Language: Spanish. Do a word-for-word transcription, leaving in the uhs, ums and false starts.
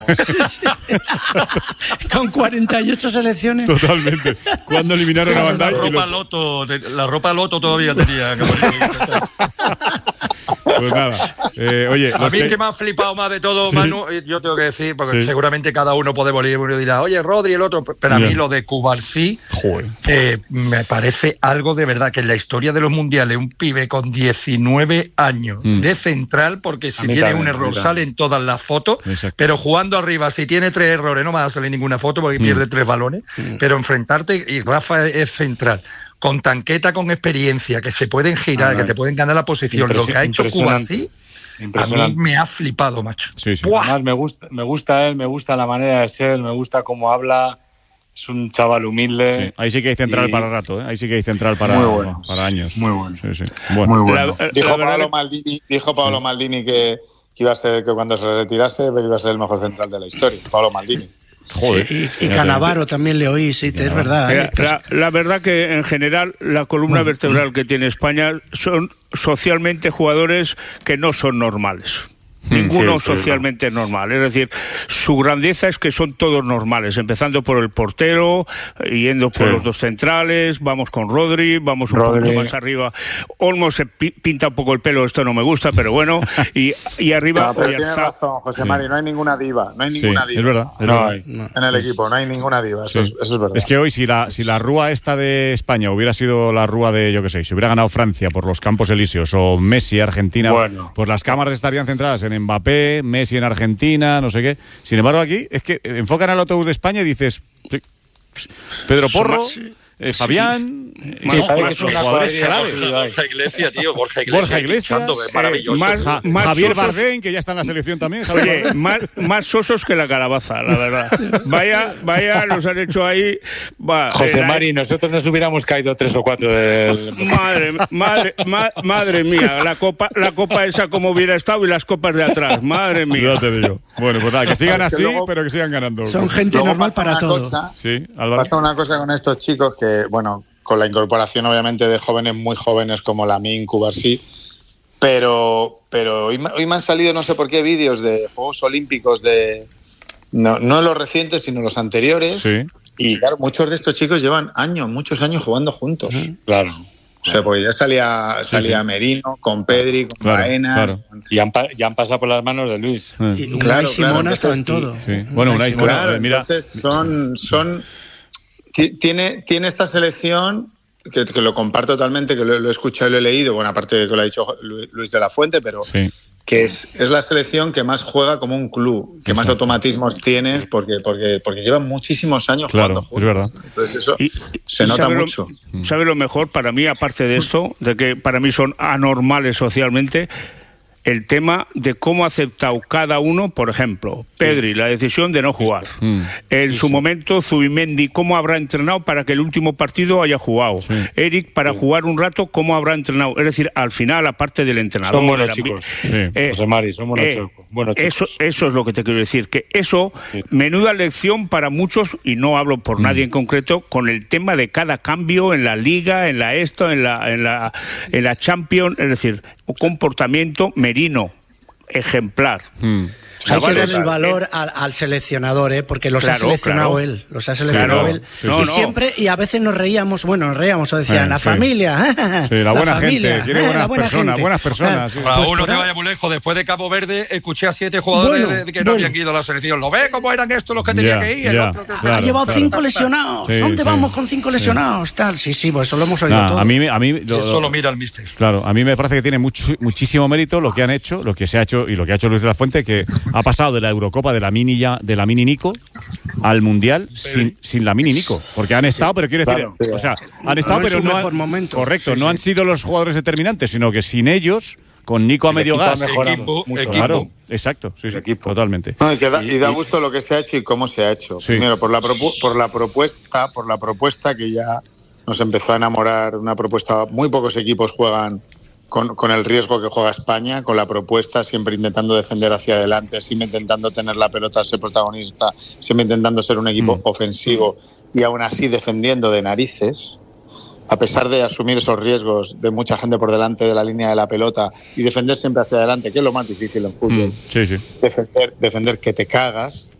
Sí, sí. Con cuarenta y ocho selecciones. Totalmente. Cuando eliminaron a Bandai. La ropa lo... Loto, la ropa Loto todavía tenía. Pues nada. Eh, oye, a mí que... que me ha flipado más de todo, ¿sí? Manu, yo tengo que decir, porque sí. seguramente cada uno podemos ir y dirá, oye, Rodri, el otro, pero a mí yeah. lo de Cubarsí eh, me parece algo de verdad, que en la historia de los mundiales, un pibe con diecinueve años mm. de central, porque si tiene también, un error sale en todas las fotos, exacto. Pero jugando arriba, si tiene tres errores no va a salir ninguna foto porque mm. pierde tres balones, mm. pero enfrentarte, y Rafa es central, con tanqueta, con experiencia, que se pueden girar, ah, que te pueden ganar la posición, lo que ha hecho Cubarsí, a mí me ha flipado, macho. Sí, sí. Además me gusta, me gusta él, me gusta la manera de ser, me gusta cómo habla, es un chaval humilde. Sí. Ahí sí que hay central y... para rato, ¿eh? Ahí sí que hay central para, muy bueno. para años. Muy bueno. Sí, sí. Bueno. Muy bueno. La, dijo, la Paolo Maldini, dijo Paolo sí. Maldini que, que iba a ser, que cuando se retirase iba a ser el mejor central de la historia. Paolo Maldini. Joder. Sí, y, y Cannavaro también le oí, sí, es verdad. ¿eh? La, la verdad que en general la columna vertebral que tiene España son socialmente jugadores que no son normales. Ninguno sí, sí, socialmente sí. normal, es decir, su grandeza es que son todos normales, empezando por el portero, yendo por sí. los dos centrales, vamos con Rodri, vamos un Rodri. poquito más arriba, Olmo se pi- pinta un poco el pelo, esto no me gusta, pero bueno, y, y arriba... No, pero tienes razón, José sí. Mari, no hay ninguna diva, no hay ninguna sí, diva. Es verdad, es no verdad. hay, no. En el equipo, no hay ninguna diva, eso, sí. es, eso es verdad. Es que hoy si la, si la rúa esta de España hubiera sido la rúa de, yo qué sé, si hubiera ganado Francia por los Campos Elíseos o Messi, Argentina, bueno. pues las cámaras estarían centradas en Mbappé, Messi en Argentina, no sé qué. Sin embargo, aquí es que enfocan al autobús de España y dices Pedro Porro, eh, Fabián, sí. eh, más, más, son jugadores claves. Borja Iglesias, tío, Borja Iglesias. Borja Iglesias, es maravilloso. Eh, más, ja, más Javier sosos, Bardem, que ya está en la selección también. Oye, más, más sosos que la calabaza, la verdad. Vaya, vaya, nos han hecho ahí. Va, José eh, Mari, nosotros nos hubiéramos caído tres o cuatro del... Madre, madre, ma, madre mía, la copa, la copa esa como hubiera estado y las copas de atrás, madre mía. Ya te digo. Bueno, pues nada, que sigan así, luego, pero que sigan ganando. Son gente luego normal para todo. Cosa, sí, Álvaro. Pasa una cosa con estos chicos que, bueno, con la incorporación obviamente de jóvenes muy jóvenes como Lamine, Cubarsí, pero pero hoy, hoy me han salido no sé por qué vídeos de Juegos Olímpicos de no, no los recientes sino los anteriores, sí. Y claro, muchos de estos chicos llevan años, muchos años jugando juntos. Uh-huh. Claro. O sea, porque ya salía, salía sí, sí. Merino, con Pedri, con claro, Baena. Claro. Y han, ya han pasado por las manos de Luis. Uh-huh. Y claro, Simón ha estado en todo. Sí. Bueno, Unai Simón, claro, mira. Entonces son... son Tiene, tiene esta selección, que, que lo comparto totalmente, que lo, lo he escuchado y lo he leído, bueno, aparte de que lo ha dicho Luis de la Fuente, pero sí. que es, es la selección que más juega como un club, que Exacto. más automatismos tienes, porque porque porque llevan muchísimos años claro, jugando juntos. Es verdad. Entonces eso y, se y nota sabe mucho. Lo, ¿Sabe lo mejor para mí, aparte de esto, de que para mí son anormales socialmente? El tema de cómo ha aceptado cada uno, por ejemplo, Pedri, sí. la decisión de no jugar. Mm. En sí, su sí. momento, Zubimendi, cómo habrá entrenado para que el último partido haya jugado. Sí. Eric, para sí. jugar un rato, cómo habrá entrenado. Es decir, al final, aparte del entrenador... Son buenos chicos. Sí. Eh, José Mari, son buenos, eh, chicos. buenos chicos. Eso, eso es lo que te quiero decir, que eso, sí. menuda lección para muchos, y no hablo por mm. nadie en concreto, con el tema de cada cambio en la Liga, en la esto, en la, en la, en la Champions, es decir... comportamiento Merino, ejemplar. Mm. Hay que darle el valor al, al seleccionador, ¿eh? Porque los claro, ha seleccionado claro. él, los ha seleccionado claro. él. Sí, no, y no. siempre, y a veces nos reíamos, bueno, nos reíamos, o decían, eh, la sí. familia. Sí, la, la buena familia, gente, quiere buenas buena personas, gente. buenas personas. Sí. Raúl, pues, no te vayas muy lejos, después de Cabo Verde, escuché a siete jugadores bueno, de, que no bueno. habían ido a la selección. ¿Lo ves cómo eran estos los que tenían yeah, que ir? Yeah, el otro que... claro, ha llevado claro. cinco lesionados. Sí, ¿Dónde sí. vamos con cinco lesionados? Sí. Tal, sí, sí, pues eso lo hemos oído nah, todo. A mí, a mí, lo, eso lo mira el míster. Claro, a mí me parece que tiene mucho, muchísimo mérito lo que han hecho, lo que se ha hecho y lo que ha hecho Luis de la Fuente, que ha pasado de la Euro Copa de la mini ya, de la mini Nico al mundial sin, sin la mini Nico, porque han estado, sí, pero quiero decir, claro, o sea, han estado, no pero no han, momento. correcto, sí, no sí. han sido los jugadores determinantes, sino que sin ellos, con Nico a medio gas, equipo, mucho, equipo. Claro, exacto, sí, sí, equipo. totalmente. No, y, que da, y da gusto lo que se ha hecho y cómo se ha hecho. Sí. Primero por la propu- por la propuesta, por la propuesta que ya nos empezó a enamorar, una propuesta, muy pocos equipos juegan Con, con el riesgo que juega España, con la propuesta, siempre intentando defender hacia adelante, siempre intentando tener la pelota, ser protagonista, siempre intentando ser un equipo mm. ofensivo y aún así defendiendo de narices. a pesar de asumir esos riesgos de mucha gente por delante de la línea de la pelota y defender siempre hacia adelante, que es lo más difícil en fútbol. Mm, sí, sí. Defender, defender que te cagas,